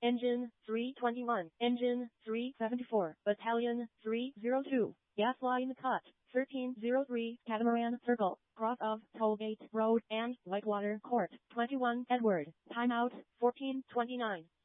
Engine 321, Engine 374, Battalion 302, Gas Line Cut, 1303, Catamaran Circle, cross of Tollgate Road and Whitewater Court, 21 Edward, timeout 1429.